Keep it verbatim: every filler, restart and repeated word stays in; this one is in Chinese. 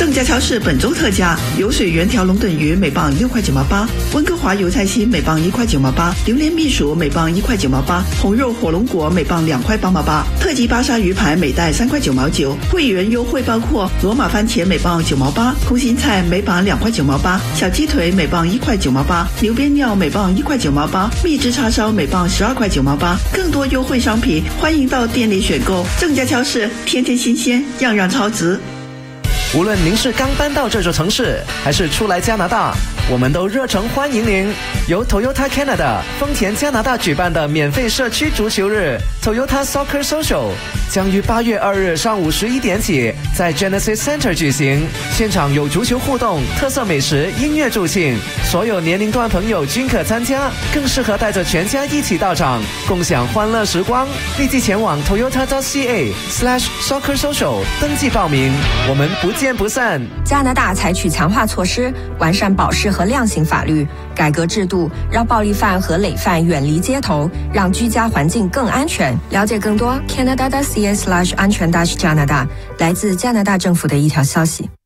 郑家超市本周特价：油水原条龙趸鱼每磅六块九毛八，温哥华油菜心每磅一块九毛八，榴莲蜜薯每磅一块九毛八，红肉火龙果每磅两块八毛八，特级巴沙鱼排每袋三块九毛九。会员优惠包括罗马番茄每磅九毛八，空心菜每磅两块九毛八，小鸡腿每磅一块九毛八，牛鞭料每磅一块九毛八，蜜汁叉烧每磅十二块九毛八。更多优惠商品，欢迎到店里选购。郑家超市，天天新鲜，样样超值。 无论您是刚搬到这座城市，还是初来加拿大，我们都热诚欢迎您。由 Toyota Canada 丰田加拿大举办的免费社区足球日 Toyota Soccer Social 将于八月二日上午十一点起在 Genesis Center 举行，现场有足球互动、特色美食、音乐助兴，所有年龄段朋友均可参加，更适合带着全家一起到场，共享欢乐时光。立即前往 toyota.ca slash soccer social 登记报名，我们不见不散。 加拿大采取强化措施，完善保释和量刑法律，改革制度，让暴力犯和累犯远离街头，让居家环境更安全。了解更多 Canada.ca slash 安全 dash 加拿大，来自加拿大政府的一条消息。